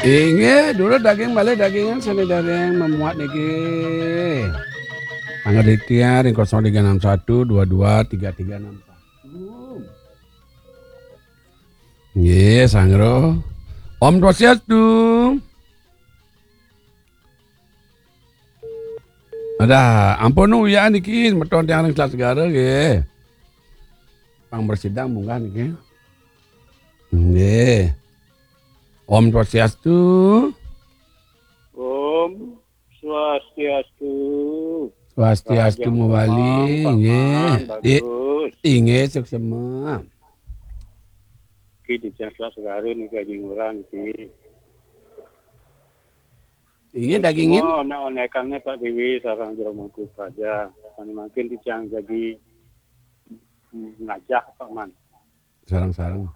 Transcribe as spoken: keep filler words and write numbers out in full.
Inge, dulu daging balik dagingan sana dari memuat niki. Tanggal ditiar yang nol tiga enam satu dua dua tiga tiga enam satu. Nggih, sangro. Om Swastiastu. Ada, ampun ya niki meton tiang kelas segara nggih. Pang bersidang munggah niki. Nggih. Om Swastiastu. Om Swastiastu. Swastiastu mawali nggih. Bagus. Inggih suksema. Ki di jasa segaru nih gaji murah nih. Inggih dagingin. Oh, nah onekannya Pak Dewi sarang jeromongku saja. Kami makin dicang jadi ngajak Pak Man. Sarang-sarang.